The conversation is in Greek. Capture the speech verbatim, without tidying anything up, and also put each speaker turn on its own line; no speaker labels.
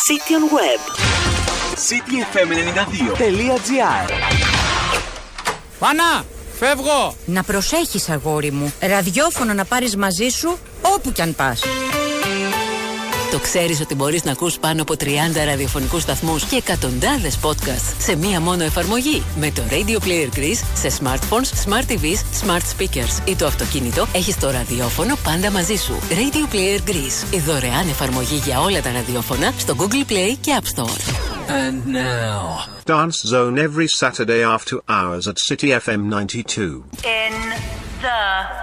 City on Web.
City εφ εμ ενενήντα δύο τελεία τζι άρ.
Πάνα, φεύγω!
Να προσέχεις, αγόρι μου. Ραδιόφωνο να πάρεις μαζί σου όπου κι αν πας.
Το ξέρεις ότι μπορείς να ακούς πάνω από τριάντα ραδιοφωνικούς σταθμούς και εκατοντάδες podcast σε μία μόνο εφαρμογή? Με το Radio Player Greece σε smartphones, smart τι βις, smart speakers ή το αυτοκίνητο έχεις το ραδιόφωνο πάντα μαζί σου. Radio Player Greece, η δωρεάν εφαρμογή για όλα τα ραδιόφωνα στο Google Play και App Store.
And now,
Dance Zone every Saturday after hours at City εφ εμ ninety-two.
In the